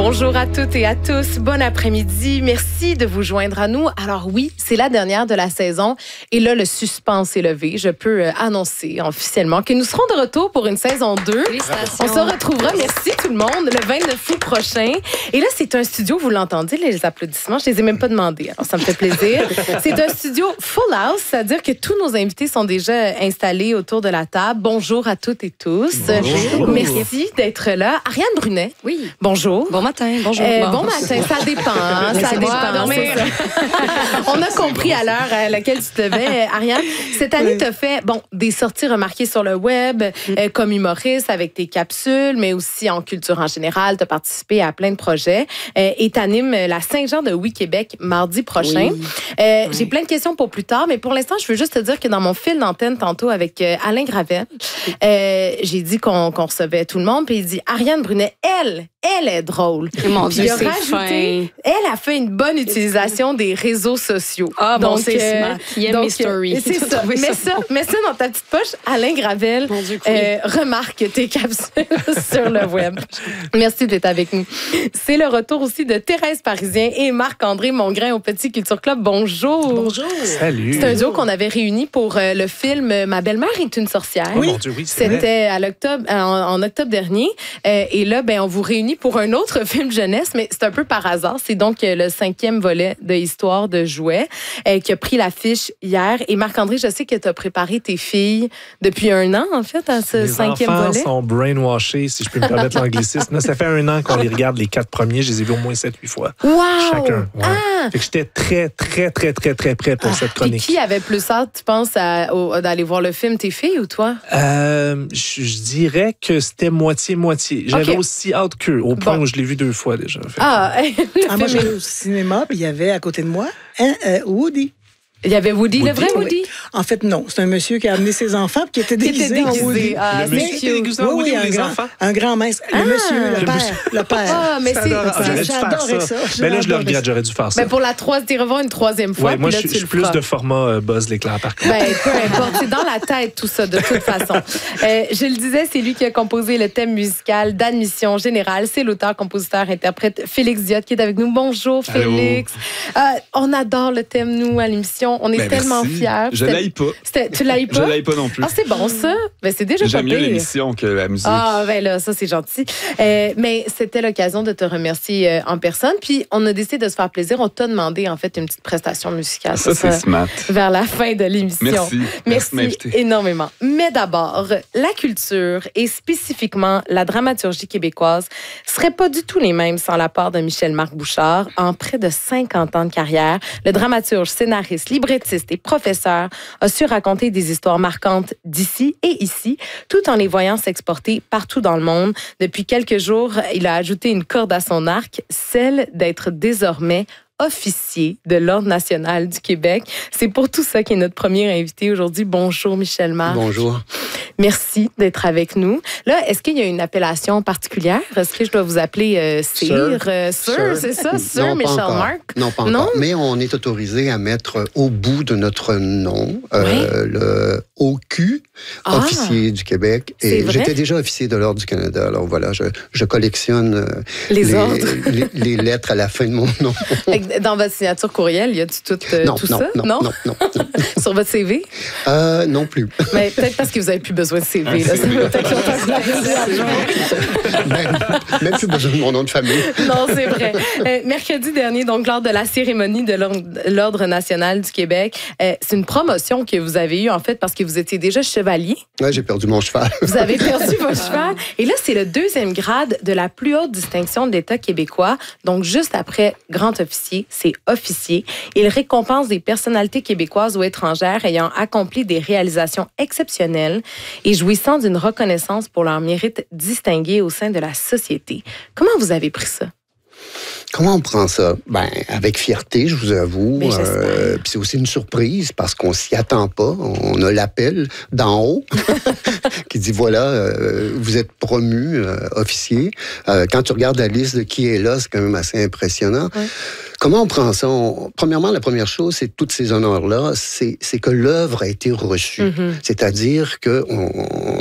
Bonjour à toutes et à tous. Bon après-midi. Merci de vous joindre à nous. Alors oui, c'est la dernière de la saison. Et là, le suspense est levé. Je peux annoncer officiellement que nous serons de retour pour une saison 2. On se retrouvera, merci tout le monde, le 29 août prochain. Et là, c'est un studio, vous l'entendez, les applaudissements, je ne les ai même pas demandés. Alors, ça me fait plaisir. C'est un studio full house, c'est-à-dire que tous nos invités sont déjà installés autour de la table. Bonjour à toutes et tous. Bonjour. Merci d'être là. Ariane Brunet. Oui. Bonjour. Bon matin. Bonjour. Bon matin, ça dépend. Hein, ça dépend. C'est ça. On a compris à l'heure à laquelle tu te levais, Ariane. Cette année, tu as fait des sorties remarquées sur le web, comme humoriste avec tes capsules, mais aussi en culture en général. Tu as participé à plein de projets et tu animes la Saint-Jean de Oui Québec mardi prochain. Oui. J'ai plein de questions pour plus tard, mais pour l'instant, je veux juste te dire que dans mon fil d'antenne tantôt avec Alain Gravel, j'ai dit qu'on recevait tout le monde, puis il dit Ariane Brunet, elle est drôle. Mon Dieu, c'est rajouté, fin. Elle a fait une bonne utilisation des réseaux sociaux. Ah, bon, c'est smart. Il aime mes stories. C'est ça. Mets ça dans ta petite poche. Alain Gravel remarque tes capsules sur le web. Merci d'être avec nous. C'est le retour aussi de Thérèse Parisien et Marc-André Mongrain au Petit Culture Club. Bonjour. Bonjour. Salut. C'est un duo qu'on avait réuni pour le film Ma belle-mère est une sorcière. Oui. Oh mon Dieu, oui, c'était en octobre dernier. Et là, on vous réunit pour un autre film jeunesse, mais c'est un peu par hasard. C'est donc le 5e volet de Histoire de jouets qui a pris l'affiche hier. Et Marc-André, je sais que tu as préparé tes filles depuis 1 an, en fait, à ce 5e volet. Les enfants sont brainwashés, si je peux me permettre l'anglicisme. Là, ça fait 1 an qu'on les regarde, les 4 premiers. Je les ai vus au moins 7-8 fois. Wow! Chacun. Ouais. Fait que j'étais très prêt pour cette chronique. Et qui avait plus hâte, tu penses, d'aller voir le film, tes filles ou toi? Je dirais que c'était moitié-moitié. J'avais aussi hâte qu'eux, au point où je l'ai vu 2 fois déjà. Moi, j'allais au cinéma, puis il y avait à côté de moi Woody. Il y avait Woody, le vrai Woody? Oui. En fait, non. C'est un monsieur qui a amené ses enfants puis qui était déguisé en Woody. Le monsieur qui était déguisé en Woody ou les enfants? Un grand mince. Le monsieur, le père. Ah, mais j'adorais ça. Mais là, je le regrette, j'aurais dû faire ça. Mais pour la tu revoir une 3e fois. Ouais, moi, je suis plus de format Buzz l'éclair, par contre. Peu importe. C'est dans la tête, tout ça, de toute façon. Je le disais, c'est lui qui a composé le thème musical d'Admission Générale. C'est l'auteur, compositeur, interprète Félix Diot qui est avec nous. Bonjour, Félix. On adore le thème, nous, à l'émission. On est tellement fiers. Je l'haïs pas. Tu l'haïs pas? Je l'haïs pas non plus. Ah, c'est bon, ça. C'est déjà J'aime pas pire. mieux l'émission que la musique. Ah, là, ça, c'est gentil. Mais c'était l'occasion de te remercier en personne. Puis, on a décidé de se faire plaisir. On t'a demandé, en fait, une petite prestation musicale. Ça, c'est smart. Vers la fin de l'émission. Merci énormément. Mais d'abord, la culture et spécifiquement la dramaturgie québécoise seraient pas du tout les mêmes sans l'apport de Michel-Marc Bouchard. En près de 50 ans de carrière, le dramaturge, scénariste, librettiste et professeur a su raconter des histoires marquantes d'ici et ici, tout en les voyant s'exporter partout dans le monde. Depuis quelques jours, il a ajouté une corde à son arc, celle d'être désormais officier de l'Ordre national du Québec. C'est pour tout ça qu'il est notre premier invité aujourd'hui. Bonjour, Michel-Marc. Bonjour. Merci d'être avec nous. Là, est-ce qu'il y a une appellation particulière? Est-ce que je dois vous appeler Sir? Sir, c'est ça? Sir Michel-Marc? Non, pas encore. Mais on est autorisé à mettre au bout de notre nom le OQ, officier du Québec. Et j'étais déjà officier de l'Ordre du Canada. Alors voilà, je collectionne les lettres à la fin de mon nom. Dans votre signature courriel, y a-tu tout ça? Non. Sur votre CV? Non plus. Mais peut-être parce que vous n'avez plus besoin de CV. Là. Même plus besoin de mon nom de famille. Non, c'est vrai. Mercredi dernier, donc lors de la cérémonie de l'Ordre national du Québec, c'est une promotion que vous avez eue, en fait, parce que vous étiez déjà chevalier. Oui, j'ai perdu mon cheval. Vous avez perdu votre cheval. Et là, c'est le 2e grade de la plus haute distinction de l'État québécois. Donc, juste après grand officier, c'est officier. Il récompense des personnalités québécoises ou étrangères ayant accompli des réalisations exceptionnelles et jouissant d'une reconnaissance pour leur mérite distingué au sein de la société. Comment vous avez pris ça? Comment on prend ça? Avec fierté, je vous avoue. Puis c'est aussi une surprise parce qu'on s'y attend pas. On a l'appel d'en haut qui dit voilà, vous êtes promu officier. Quand tu regardes la liste de qui est là, c'est quand même assez impressionnant. Ouais. Comment on prend ça? Premièrement, la première chose, c'est tous ces honneurs-là, c'est que l'œuvre a été reçue. Mm-hmm. C'est-à-dire qu'on